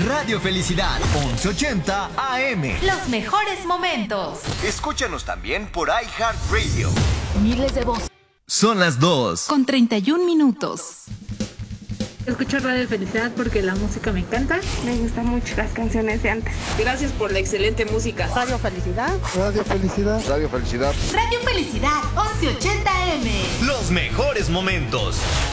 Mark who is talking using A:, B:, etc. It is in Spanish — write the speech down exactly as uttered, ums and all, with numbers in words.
A: Radio Felicidad, once ochenta A M.
B: Los mejores momentos.
A: Escúchanos también por iHeartRadio.
B: Miles de voces.
A: Son las dos.
B: Con treinta y un minutos.
C: Escucho Radio Felicidad porque la música me encanta.
D: Me gustan mucho las canciones de antes.
E: Gracias por la excelente música.
F: Radio Felicidad.
G: Radio Felicidad.
H: Radio Felicidad.
B: Radio Felicidad, once ochenta A M.
A: Los mejores momentos.